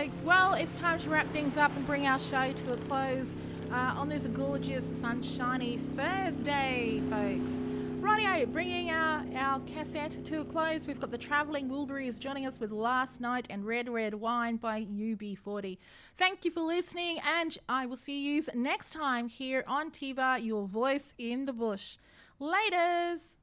folks. Well, it's time to wrap things up and bring our show to a close on this gorgeous, sunshiny Thursday, folks. Rightio, bringing our cassette to a close. We've got the Travelling Wilburys joining us with Last Night and Red Red Wine by UB40. Thank you for listening, and I will see you next time here on TIVA, your voice in the bush. Laters!